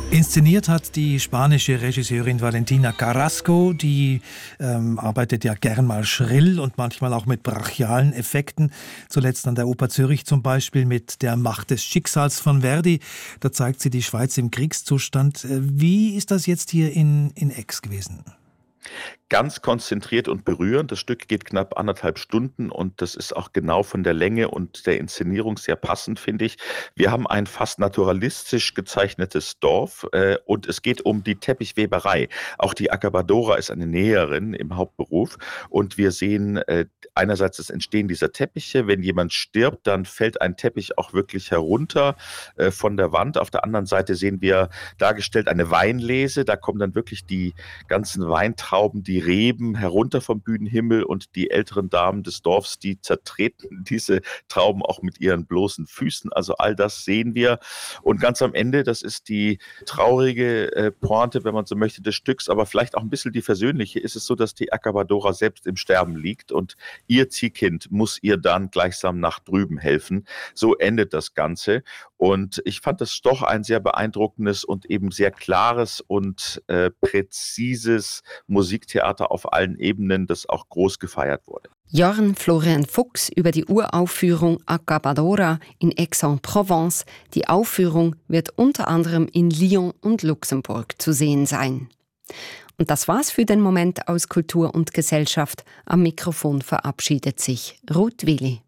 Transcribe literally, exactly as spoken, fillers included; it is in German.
Inszeniert hat die spanische Regisseurin Valentina Carrasco, die ähm, arbeitet ja gern mal schrill und manchmal auch mit brachialen Effekten. Zuletzt an der Oper Zürich zum Beispiel mit Der Macht des Schicksals von Verdi. Da zeigt sie die Schweiz im Kriegszustand. Wie ist das jetzt hier in, in Aix gewesen? Ganz konzentriert und berührend. Das Stück geht knapp anderthalb Stunden und das ist auch genau von der Länge und der Inszenierung sehr passend, finde ich. Wir haben ein fast naturalistisch gezeichnetes Dorf äh, und es geht um die Teppichweberei. Auch die Acabadora ist eine Näherin im Hauptberuf und wir sehen äh, einerseits das Entstehen dieser Teppiche. Wenn jemand stirbt, dann fällt ein Teppich auch wirklich herunter äh, von der Wand. Auf der anderen Seite sehen wir dargestellt eine Weinlese. Da kommen dann wirklich die ganzen Weintrauben, die Reben herunter vom Bühnenhimmel und die älteren Damen des Dorfs, die zertreten diese Trauben auch mit ihren bloßen Füßen. Also all das sehen wir. Und ganz am Ende, das ist die traurige äh, Pointe, wenn man so möchte, des Stücks, aber vielleicht auch ein bisschen die versöhnliche, ist es so, dass die Acabadora selbst im Sterben liegt und ihr Ziehkind muss ihr dann gleichsam nach drüben helfen. So endet das Ganze. Und ich fand das doch ein sehr beeindruckendes und eben sehr klares und äh, präzises Musiktheater auf allen Ebenen, das auch groß gefeiert wurde. Jörn Florian Fuchs über die Uraufführung Acabadora in Aix-en-Provence. Die Aufführung wird unter anderem in Lyon und Luxemburg zu sehen sein. Und das war's für den Moment aus Kultur und Gesellschaft. Am Mikrofon verabschiedet sich Ruth Willi.